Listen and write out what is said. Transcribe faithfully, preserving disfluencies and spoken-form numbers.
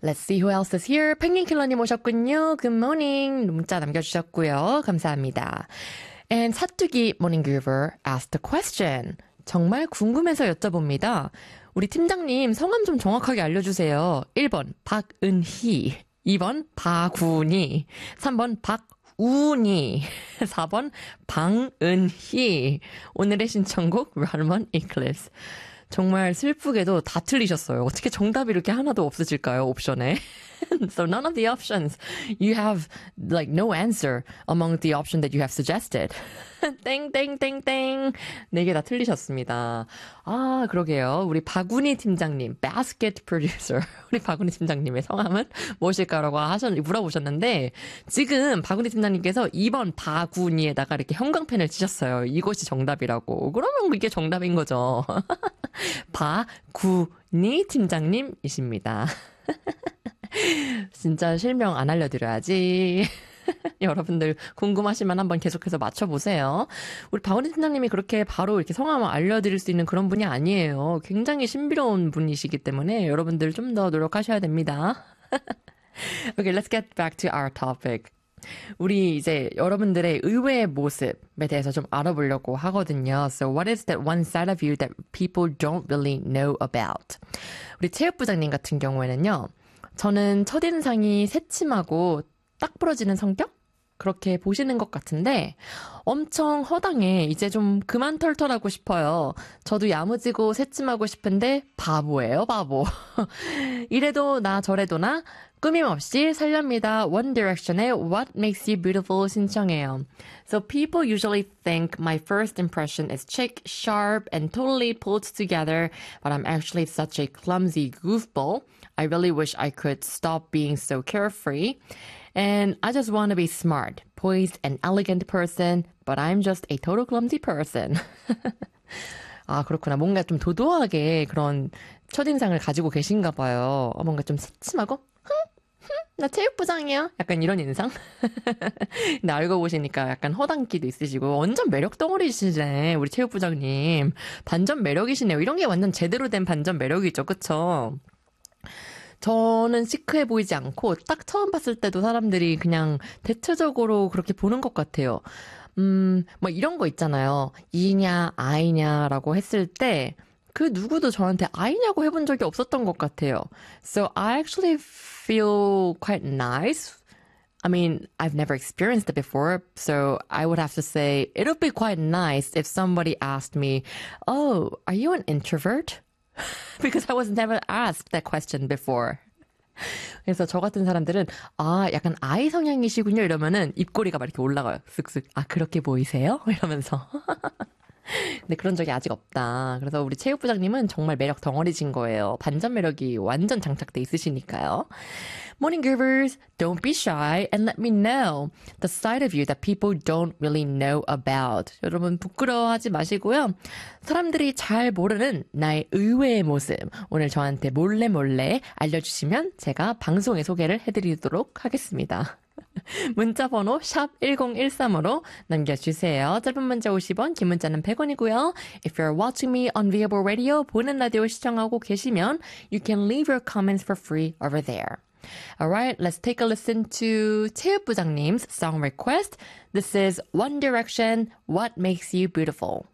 Let's see who else is here. 펭귄킬러님 오셨군요. Good morning. 문자 남겨주셨고요. 감사합니다. And 사투기 Morning Giver asked a question. 정말 궁금해서 여쭤봅니다. 우리 팀장님 성함 좀 정확하게 알려주세요. 일 번 박은희, 이 번 바구니, 삼 번 박우니, 사 번 방은희. 오늘의 신청곡 Runman Eclipse. 정말 슬프게도 다 틀리셨어요. 어떻게 정답이 이렇게 하나도 없으실까요? 옵션에. So none of the options. You have like no answer among the option that you have suggested. 땡땡땡땡. 네 개 다 틀리셨습니다. 아, 그러게요. 우리 바구니 팀장님, basket producer. 우리 바구니 팀장님의 성함은 무엇일까라고 하셨, 물어보셨는데 지금 바구니 팀장님께서 이 번 바구니에다가 이렇게 형광펜을 치셨어요. 이것이 정답이라고. 그러면 이게 정답인 거죠. 바구니 팀장님이십니다. 진짜 실명 안 알려드려야지. 여러분들 궁금하시면 한번 계속해서 맞춰보세요. 우리 박원희 팀장님이 그렇게 바로 이렇게 성함을 알려드릴 수 있는 그런 분이 아니에요. 굉장히 신비로운 분이시기 때문에 여러분들 좀 더 노력하셔야 됩니다. Okay, let's get back to our topic. 우리 이제 여러분들의 의외의 모습에 대해서 좀 알아보려고 하거든요. So what is that one side of you that people don't really know about? 우리 체육부장님 같은 경우에는요. 저는 첫인상이 새침하고 딱 부러지는 성격? 그렇게 보시는 것 같은데 엄청 허당해. 이제 좀 그만 털털하고 싶어요. 저도 야무지고 새침하고 싶은데 바보예요, 바보. 이래도 나 저래도 나 꾸밈없이 살렵니다. One Direction의 What Makes You Beautiful 신청해요. So people usually think my first impression is chic, sharp, and totally pulled together, but I'm actually such a clumsy goofball. I really wish I could stop being so carefree. And I just want to be smart, poised, and elegant person, but I'm just a total clumsy person. 아, 그렇구나. 뭔가 좀 도도하게 그런 첫인상을 가지고 계신가 봐요. 뭔가 좀 새침하고, 흥, 흥, 나 체육부장이야. 약간 이런 인상? 근데 알고 보시니까 약간 허당기도 있으시고, 완전 매력 덩어리시네, 우리 체육부장님. 반전 매력이시네요. 이런 게 완전 제대로 된 반전 매력이죠, 그쵸? 저는 시크해 보이지 않고 딱 처음 봤을 때도 사람들이 그냥 대체적으로 그렇게 보는 것 같아요. 음, 뭐 이런 거 있잖아요. 이냐, 아이냐라고 했을 때 그 누구도 저한테 아이냐고 해본 적이 없었던 것 같아요. So I actually feel quite nice. I mean, I've never experienced it before, so I would have to say it would be quite nice if somebody asked me, "Oh, are you an introvert?" Because I was never asked that question before. 그래서 저 같은 사람들은 아 약간 아이 성향이시군요 이러면은 입꼬리가 막 이렇게 올라가요. 쓱쓱. 아 그렇게 보이세요? 이러면서. 근데 그런 적이 아직 없다. 그래서 우리 체육부장님은 정말 매력 덩어리신 거예요. 반전 매력이 완전 장착돼 있으시니까요. Morning Givers, don't be shy and let me know the side of you that people don't really know about. 여러분 부끄러워하지 마시고요. 사람들이 잘 모르는 나의 의외의 모습 오늘 저한테 몰래 몰래 알려주시면 제가 방송에 소개를 해드리도록 하겠습니다. 문자번호 샵 일공일삼으로 남겨주세요. 짧은 문자 오십 원, 긴 문자는 백 원이고요. If you're watching me on Viable Radio, 보는 라디오 시청하고 계시면 you can leave your comments for free over there. Alright, let's take a listen to 체육부장님's song request. This is One Direction, What Makes You Beautiful.